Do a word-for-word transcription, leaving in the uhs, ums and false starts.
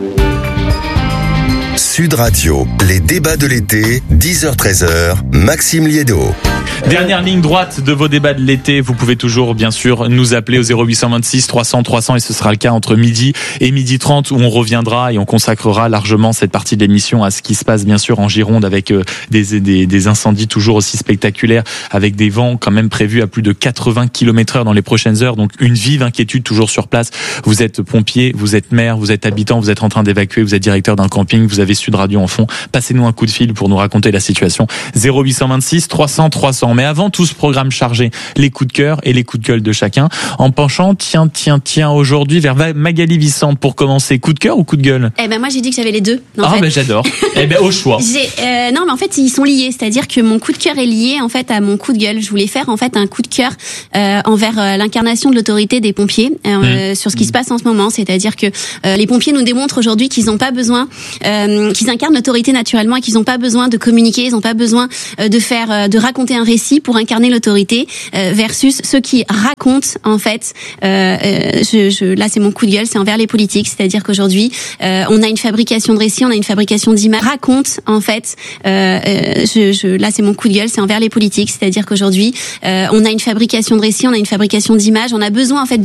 Sud Radio, les débats de l'été, dix heures treize heures, Maxime Liédot. Dernière ligne droite de vos débats de l'été, vous pouvez toujours bien sûr nous appeler au zéro huit cent vingt-six trois cents trois cents et ce sera le cas entre midi et midi trente où on reviendra et on consacrera largement cette partie de l'émission à ce qui se passe bien sûr en Gironde avec des, des, des incendies toujours aussi spectaculaires, avec des vents quand même prévus à plus de quatre-vingts kilomètres heure dans les prochaines heures, donc une vive inquiétude toujours sur place. Vous êtes pompier, vous êtes maire, vous êtes habitant, vous êtes en train d'évacuer, vous êtes directeur d'un camping, vous avez Sud Radio en fond, passez-nous un coup de fil pour nous raconter la situation. zéro huit cent vingt-six trois cents trois cents. Mais avant tout ce programme chargé, les coups de cœur et les coups de gueule de chacun, en penchant, tiens, tiens, tiens, aujourd'hui vers Magali Vicente pour commencer. Coup de cœur ou coup de gueule? Eh ben moi j'ai dit que j'avais les deux. Ah ben j'adore. Eh ben au choix. J'ai, euh, non mais en fait ils sont liés, c'est-à-dire que mon coup de cœur est lié en fait à mon coup de gueule. Je voulais faire en fait un coup de cœur euh, envers euh, l'incarnation de l'autorité des pompiers euh, mmh. sur ce qui mmh. se passe en ce moment, c'est-à-dire que euh, les pompiers nous démontrent aujourd'hui qu'ils n'ont pas besoin, euh, qu'ils incarnent l'autorité naturellement et qu'ils n'ont pas besoin de communiquer, ils n'ont pas besoin euh, de faire, euh, de raconter un récit pour incarner l'autorité euh, versus ceux qui racontent en fait. Euh, euh, je, je, là c'est mon coup de gueule, c'est envers les politiques, c'est-à-dire qu'aujourd'hui euh, on a une fabrication de récits, on a une fabrication d'images. Raconte en fait. Euh, euh, je, je, là c'est mon coup de gueule, c'est envers les politiques, c'est-à-dire qu'aujourd'hui euh, on a une fabrication de récits, on a une fabrication d'images, on a besoin en fait